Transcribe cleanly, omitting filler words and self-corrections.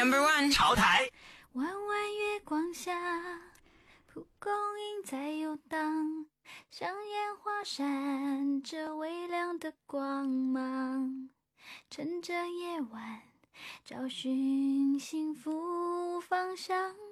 No.1潮台。 弯弯月光下，蒲公英在游荡，像烟花闪着微亮的光芒，趁着夜晚找寻幸福方向。